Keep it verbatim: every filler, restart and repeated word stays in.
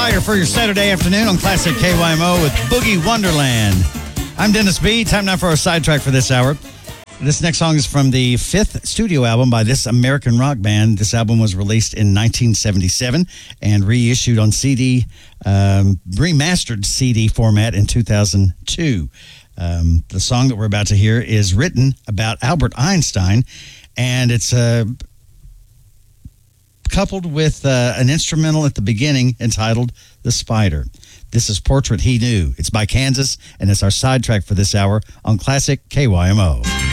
Fire for your Saturday afternoon on Classic K Y M O with Boogie Wonderland. I'm Dennis B. Time now for our sidetrack for this hour. This next song is from the fifth studio album by this American rock band. This album was released in nineteen seventy-seven and reissued on C D, um, remastered C D format in two thousand two. Um, the song that we're about to hear is written about Albert Einstein, and it's uh, coupled with uh, an instrumental at the beginning entitled The Spider. This is Portrait He Knew. It's by Kansas, and it's our sidetrack for this hour on Classic K Y M O.